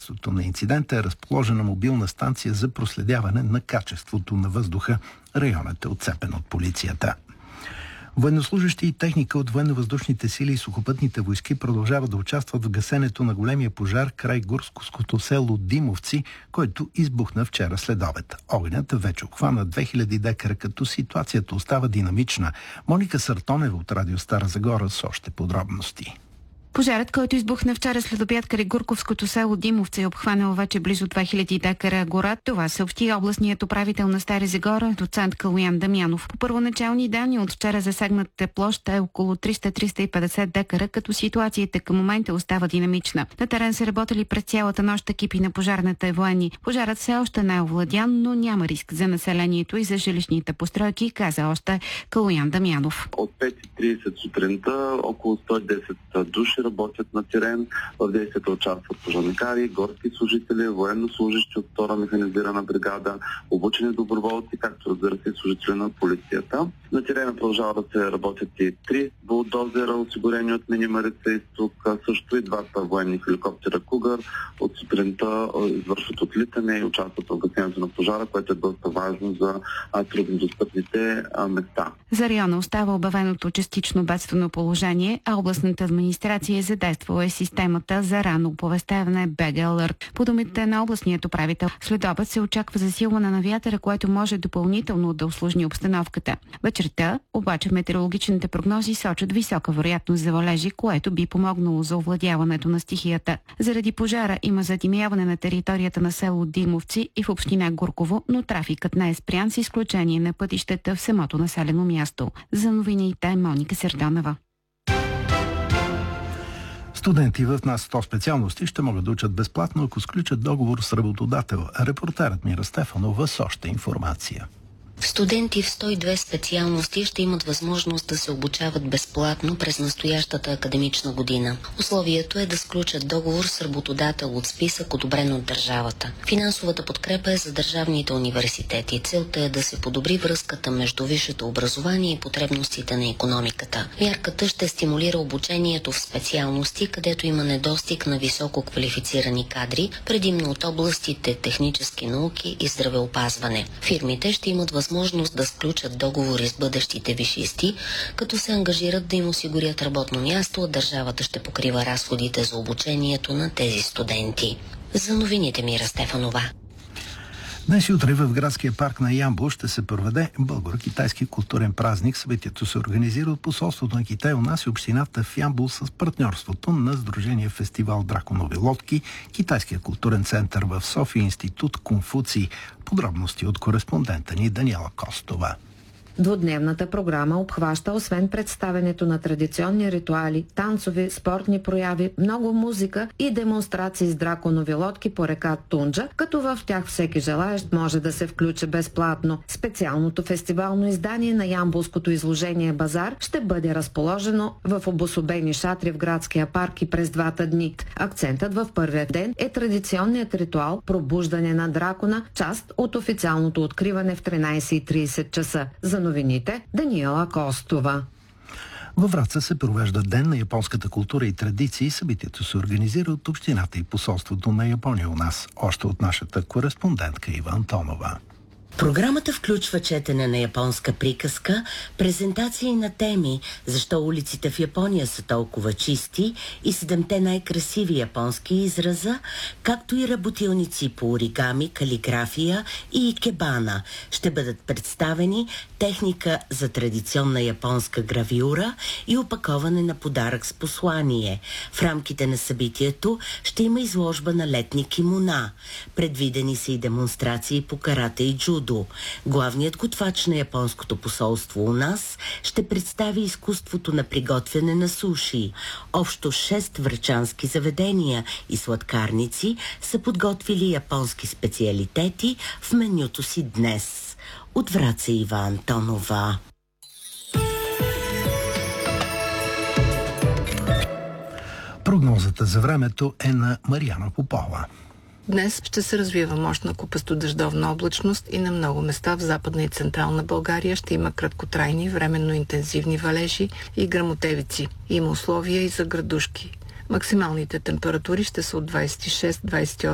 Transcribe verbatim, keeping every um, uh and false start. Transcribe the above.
мястото на инцидента е разположена мобилна станция за проследяване на качеството на въздуха. Районът е отцепен от полицията. Военнослужащи и техника от военновъздушните сили и сухопътните войски продължават да участват в гасенето на големия пожар край горското село Димовци, който избухна вчера след обед. Огнят вече обхвана две хиляди декара, като ситуацията остава динамична. Моника Сартонева от Радио Стара Загора с още подробности. Пожарът, който избухна вчера след обяд край Гурковското село Димовци, е обхванал вече близо две хиляди декара гора. Това съобщи областният управител на Стара Загора, доцент Калоян Дамянов. По първоначални данни от вчера засегнатата площ е около триста до триста и петдесет декара, като ситуацията към момента остава динамична. На терен са работили през цялата нощ екипи на пожарната и военни. Пожарът все още не е овладян, но няма риск за населението и за жилищните постройки, каза още Калоян Дамянов. От пет и тридесет сутринта около сто и десет души работят на терен. В действията участват пожарникари, горски служители, военнослужащи от втора механизирана бригада, обучени доброволци, както разбира се служители на полицията. На терена продължава да се работят и три булдозера, осигурени от Мини Марица изток, също и двата военни хеликоптера Кугър. От сутринта извършват отлитане и участват в гасенето на пожара, което е доста важно за труднодостъпните места. За района остава обявеното частично бедствено положение, а областната администрация е задействала е системата за рано оповестяване би джи Alert. По думите на областният управител, след обед се очаква засилване на вятъра, което може допълнително да усложни обстановката. Вечерта обаче метеорологичните прогнози сочат висока вероятност за валежи, което би помогнало за овладяването на стихията. Заради пожара има задимяване на територията на село Димовци и в община Гурково, но трафикът не е спрян с изключение на пътищата в самото населено място. За новините Моника Сардонева. Студенти в нас сто специалности ще могат да учат безплатно, ако сключат договор с работодател. Репортерът Мира Стефанова с още информация. Студенти в сто и две специалности ще имат възможност да се обучават безплатно през настоящата академична година. Условието е да сключат договор с работодател от списък, одобрен от държавата. Финансовата подкрепа е за държавните университети. Целта е да се подобри връзката между висшето образование и потребностите на икономиката. Мярката ще стимулира обучението в специалности, където има недостиг на високо квалифицирани кадри, предимно от областите технически науки и здравеопазване. Фирмите ще имат възможност възможност да сключат договори с бъдещите висшисти, като се ангажират да им осигурят работно място, а държавата ще покрива разходите за обучението на тези студенти. За новините Мира Стефанова. Днес и утре в градския парк на Ямбол ще се проведе българо-китайски културен празник. Събитието се организира от посолството на Китай у нас и общината в Ямбол с партньорството на Сдружение Фестивал Драконови лодки, Китайския културен център в София, Институт Конфуций. Подробности от кореспондента ни Даниела Костова. Двудневната програма обхваща освен представенето на традиционни ритуали, танцови, спортни прояви, много музика и демонстрации с драконови лодки по река Тунджа, като в тях всеки желаещ може да се включи безплатно. Специалното фестивално издание на ямболското изложение Базар ще бъде разположено в обособени шатри в градския парк и през двата дни. Акцентът в първия ден е традиционният ритуал пробуждане на дракона, част от официалното откриване в тринайсет и трийсет часа. За новините Даниела Костова. Във Враца се провежда Ден на японската култура и традиции. Събитието се организира от общината и посолството на Япония у нас. Още от нашата кореспондентка Ива Антонова. Програмата включва четене на японска приказка, презентации на теми, защо улиците в Япония са толкова чисти и седемте най-красиви японски израза, както и работилници по оригами, калиграфия и икебана. Ще бъдат представени техника за традиционна японска гравюра и опаковане на подарък с послание. В рамките на събитието ще има изложба на летни кимона. Предвидени са и демонстрации по карате и джудо. Главният готвач на японското посолство у нас ще представи изкуството на приготвяне на суши. Общо шест врачански заведения и сладкарници са подготвили японски специалитети в менюто си днес. От Враца Ива Антонова. Прогнозата за времето е на Мариана Попова. Днес ще се развива мощна купасто-дъждовна облачност и на много места в Западна и Централна България ще има краткотрайни, временно интензивни валежи и гръмотевици. Има условия и за градушки. Максималните температури ще са от двайсет и шест до двайсет и осем